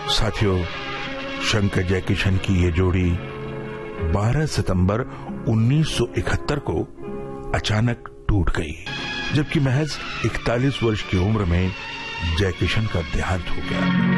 साथियों, शंकर जयकिशन की ये जोड़ी 12 सितंबर 1971 को अचानक टूट गई, जबकि महज 41 वर्ष की उम्र में जयकिशन का देहांत हो गया।